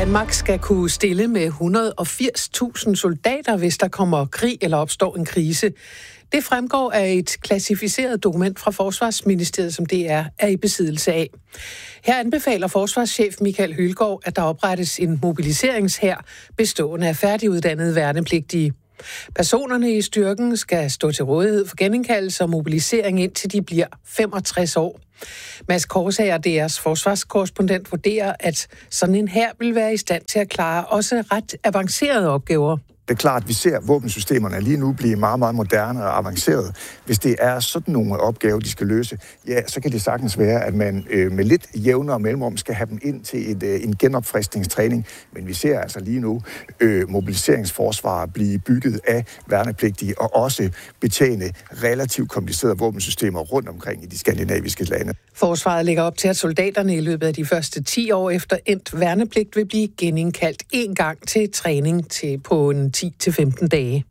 Danmark skal kunne stille med 180.000 soldater, hvis der kommer krig eller opstår en krise. Det fremgår af et klassificeret dokument fra Forsvarsministeriet, som DR er i besiddelse af. Her anbefaler forsvarschef Michael Hylgaard, at der oprettes en mobiliseringshær bestående af færdiguddannede værnepligtige. Personerne i styrken skal stå til rådighed for genindkaldelse og mobilisering indtil de bliver 65 år. Mads Korsager, DR's forsvarskorrespondent, vurderer, at sådan en hær vil være i stand til at klare også ret avancerede opgaver. Det er klart, at vi ser våbensystemerne lige nu blive meget, meget moderne og avancerede. Hvis det er sådan nogle opgaver, de skal løse, ja, så kan det sagtens være, at man med lidt jævnere mellemrum skal have dem ind til en genopfriskningstræning. Men vi ser altså lige nu mobiliseringsforsvar blive bygget af værnepligtige og også betjene relativt komplicerede våbensystemer rundt omkring i de skandinaviske lande. Forsvaret lægger op til, at soldaterne i løbet af de første 10 år efter endt værnepligt vil blive genindkaldt en gang til træning på en 10-15 dage.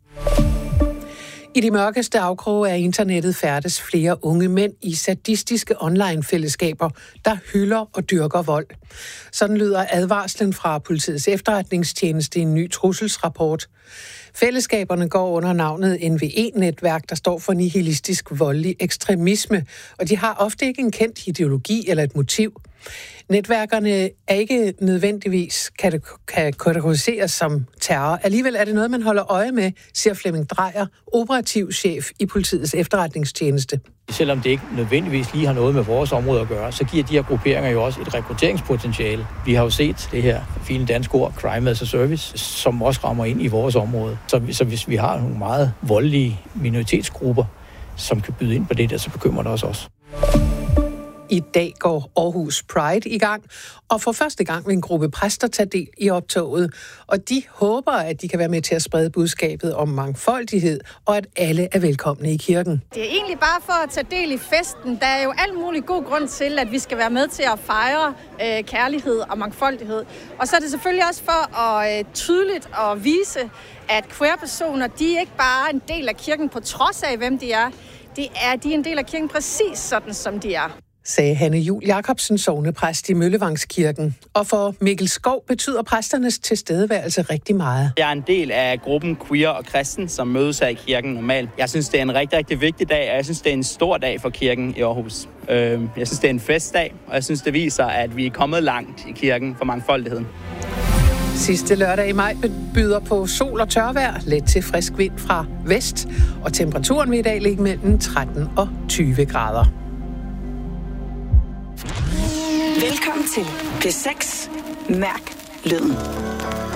I de mørkeste afkroge af internettet færdes flere unge mænd i sadistiske online-fællesskaber, der hylder og dyrker vold. Sådan lyder advarslen fra Politiets Efterretningstjeneste i en ny trusselsrapport. Fællesskaberne går under navnet NVE-netværk, der står for nihilistisk voldelig ekstremisme, og de har ofte ikke en kendt ideologi eller et motiv. Netværkerne er ikke nødvendigvis kan kategoriseres som terror. Alligevel er det noget, man holder øje med, siger Flemming Drejer, operativchef i Politiets Efterretningstjeneste. Selvom det ikke nødvendigvis lige har noget med vores område at gøre, så giver de her grupperinger jo også et rekrutteringspotentiale. Vi har jo set det her fine danske ord, crime as a service, som også rammer ind i vores område. Så hvis vi har nogle meget voldelige minoritetsgrupper, som kan byde ind på det der, så bekymrer det os. I dag går Aarhus Pride i gang, og for første gang vil en gruppe præster tage del i optoget. Og de håber, at de kan være med til at sprede budskabet om mangfoldighed, og at alle er velkomne i kirken. Det er egentlig bare for at tage del i festen. Der er jo alt muligt god grund til, at vi skal være med til at fejre kærlighed og mangfoldighed. Og så er det selvfølgelig også for at tydeligt at vise, at queer-personer, de er ikke bare en del af kirken på trods af, hvem de er. De er en del af kirken præcis sådan, som de er, sagde Hanne Juhl Jacobsen, sognepræst i Møllevangsskirken. Og for Mikkel Skov betyder præsternes tilstedeværelse rigtig meget. Jeg er en del af gruppen queer og kristen, som mødes her i kirken normalt. Jeg synes, det er en rigtig, rigtig vigtig dag, og jeg synes, det er en stor dag for kirken i Aarhus. Jeg synes, det er en festdag, og jeg synes, det viser, at vi er kommet langt i kirken for mangfoldigheden. Sidste lørdag i maj byder på sol og tørvejr, let til frisk vind fra vest, og temperaturen vil i dag ligge mellem 13 og 20 grader. Velkommen til P6. Mærk lyden.